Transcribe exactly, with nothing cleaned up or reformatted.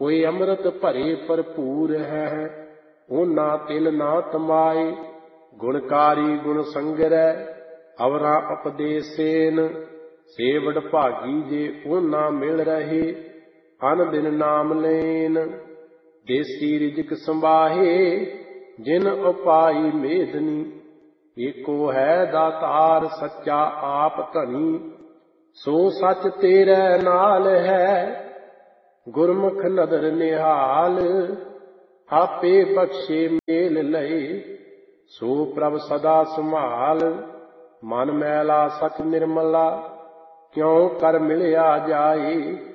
कोई अमृत भरे भरपूर है, ओ ना तिल ना तमाए। गुणकारी गुण संगरै अवरा उपदेसेन, सेवड़ भागी जे ओ ना मिल रहे, अन दिन नाम लेन। देसी रिजक संभाहे जिन उपाई मेदनी, एको है दातार सच्चा आप धनी। सो सच तेरे नाल है गुरमुख नदर निहाल, आपे बख्शे मेल लए सो प्रभ सदा संभाल। मन मैला सच निर्मला क्यों कर मिलिया जाए,